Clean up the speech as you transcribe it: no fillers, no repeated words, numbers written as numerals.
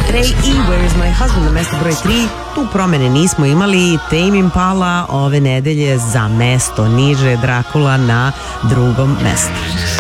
Trey i Where is my husband na mesto broj 3. Tu promene nismo imali. Tame Impala ove nedelje za mesto niže, Dracula na drugom mestu.